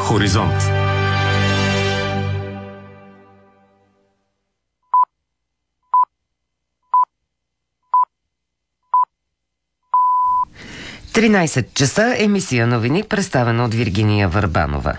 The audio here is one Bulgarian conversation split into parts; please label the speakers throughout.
Speaker 1: Хоризонт. Тринайсет часа, емисия новини, представена от Виргиния Върбанова.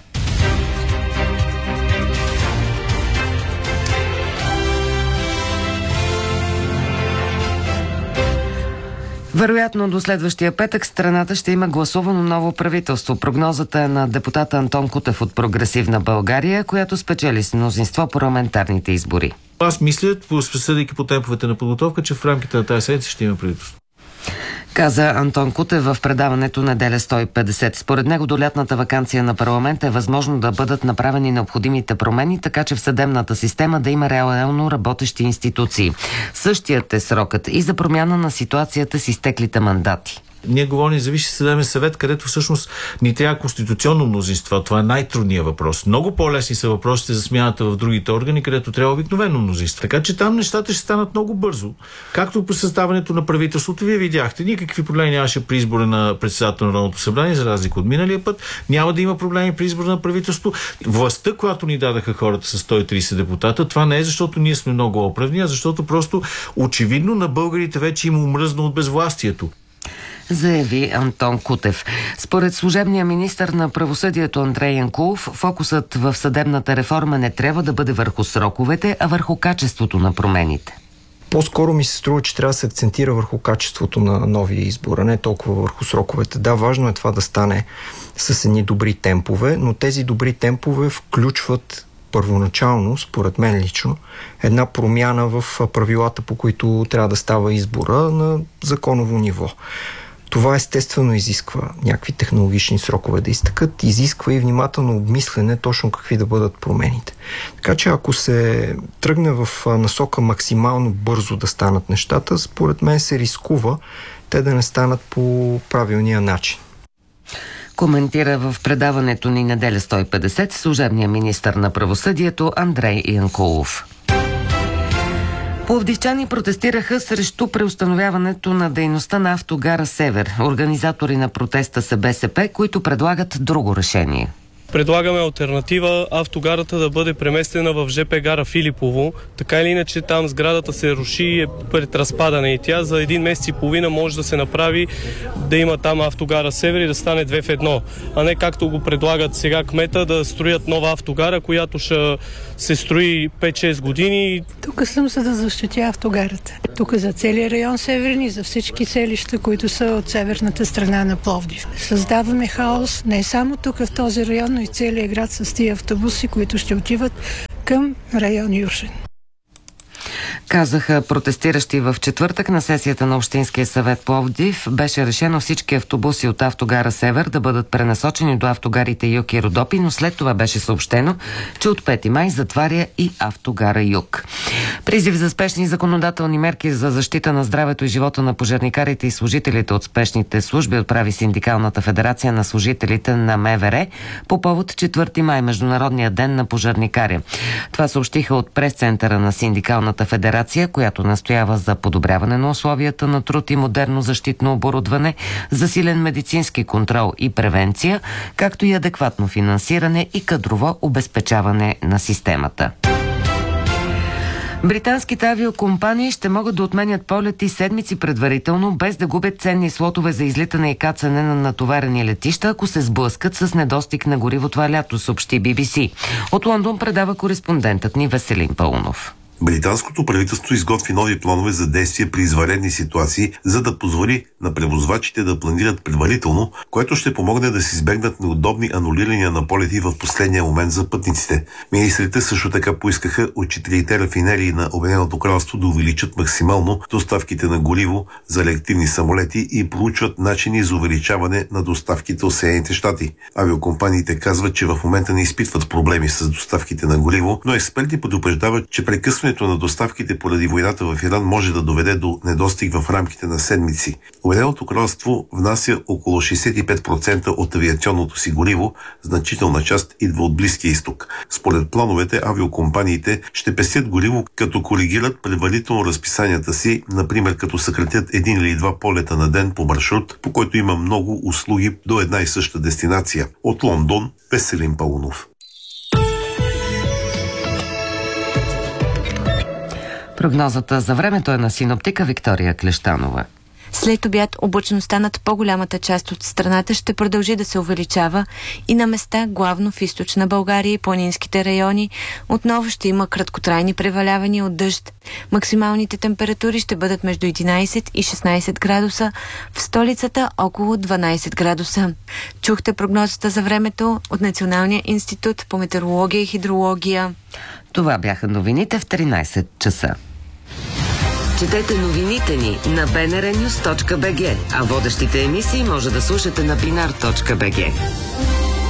Speaker 1: Вероятно до следващия петък страната ще има гласувано ново правителство. Прогнозата е на депутата Антон Кутев от Прогресивна България, която спечели с мнозинство парламентарните избори.
Speaker 2: Аз мисля, съдейки по темповете на подготовка, че в рамките на тази седмица ще има правителство.
Speaker 1: Каза Антон Кутев в предаването Неделя 150. Според него до лятната ваканция на парламента е възможно да бъдат направени необходимите промени, така че в съдебната система да има реално работещи институции. Същият е срокът и за промяна на ситуацията с изтеклите мандати.
Speaker 2: Ние говорим за Висши съдебен съвет, където всъщност ни трябва конституционно мнозинство. Това е най-трудният въпрос. Много по-лесни са въпросите за смяната в другите органи, където трябва обикновено мнозинство. Така че там нещата ще станат много бързо. Както по съставането на правителството, вие видяхте, никакви проблеми нямаше при избора на председател на Народното събрание, за разлика от миналия път. Няма да има проблеми при избора на правителство. Властта, която ни дадаха хората с 130 депутата, това не е защото ние сме много оправни, а защото просто очевидно на българите вече им омръзна от безвластието,
Speaker 1: заяви Антон Кутев. Според служебния министър на правосъдието Андрей Янкулов, фокусът в съдебната реформа не трябва да бъде върху сроковете, а върху качеството на промените.
Speaker 3: По-скоро ми се струва, че трябва да се акцентира върху качеството на новия избор, а не толкова върху сроковете. Да, важно е това да стане с едни добри темпове, но тези добри темпове включват първоначално, според мен лично, една промяна в правилата, по които трябва да става избора на законово ниво. Това естествено изисква някакви технологични срокове да изтъкат, изисква и внимателно обмислене точно какви да бъдат промените. Така че ако се тръгне в насока максимално бързо да станат нещата, според мен се рискува те да не станат по правилния начин.
Speaker 1: Коментира в предаването ни Неделя 150 служебния министър на правосъдието Андрей Янкулов. Пловдивчани протестираха срещу преустановяването на дейността на автогара Север. Организатори на протеста са БСП, които предлагат друго решение.
Speaker 4: Предлагаме алтернатива автогарата да бъде преместена в ЖП гара Филипово. Така или иначе там сградата се руши и е пред разпадане и тя за 1 месец и половина може да се направи да има там автогара Север и да стане 2 в 1. А не както го предлагат сега кмета да строят нова автогара, която ще се строи 5-6 години.
Speaker 5: Тук съм за да защитя автогарата. Тук за целия район Северни, за всички селища, които са от северната страна на Пловдив. Създаваме хаос не само тук в този район, но и целият град с тия автобуси, които ще отиват към район Юшен.
Speaker 1: Казаха протестиращи в четвъртък на сесията на Общинския съвет Пловдив. Беше решено всички автобуси от автогара Север да бъдат пренасочени до автогарите Юг и Родопи, но след това беше съобщено, че от 5 май затваря и автогара Юг. Призив за спешни законодателни мерки за защита на здравето и живота на пожарникарите и служителите от спешните служби отправи Синдикалната федерация на служителите на МВР по повод 4 май, Международния ден на пожарникаря. Това съобщиха от прес-центъра на Синдикалната федерация, която настоява за подобряване на условията на труд и модерно защитно оборудване, засилен медицински контрол и превенция, както и адекватно финансиране и кадрово обезпечаване на системата. Британските авиокомпании ще могат да отменят полети седмици предварително, без да губят ценни слотове за излитане и кацане на натоварени летища, ако се сблъскат с недостиг на гориво това лято, съобщи BBC. От Лондон предава кореспондентът ни Веселин Паунов.
Speaker 6: Британското правителство изготви нови планове за действие при извънредни ситуации, за да позволи на превозвачите да планират предварително, което ще помогне да се избегнат неудобни анулирания на полети в последния момент за пътниците. Министрите също така поискаха от 4 рафинерии на Обединеното кралство да увеличат максимално доставките на гориво за реактивни самолети и проучват начини за увеличаване на доставките от Съединените щати. Авиокомпаниите казват, че в момента не изпитват проблеми с доставките на гориво, но експерти предупреждават, че прекъсването Спирането на доставките поради войната в Иран може да доведе до недостиг в рамките на седмици. Обединеното кралство внася около 65% от авиационното си гориво, значителна част идва от Близкия изток. Според плановете, авиокомпаниите ще пестят гориво, като коригират предварително разписанията си, например като съкратят 1 или 2 полета на ден по маршрут, по който има много услуги до една и съща дестинация. От Лондон, Веселин Паунов.
Speaker 1: Прогнозата за времето е на синоптика Виктория Клещанова.
Speaker 7: След обяд облачността над по-голямата част от страната ще продължи да се увеличава и на места, главно в източна България и планинските райони, отново ще има краткотрайни превалявания от дъжд. Максималните температури ще бъдат между 11 и 16 градуса, в столицата около 12 градуса. Чухте прогнозата за времето от Националния институт по метеорология и хидрология.
Speaker 1: Това бяха новините в 13 часа. Четете новините ни на bnrnews.bg, а водещите емисии може да слушате на binar.bg.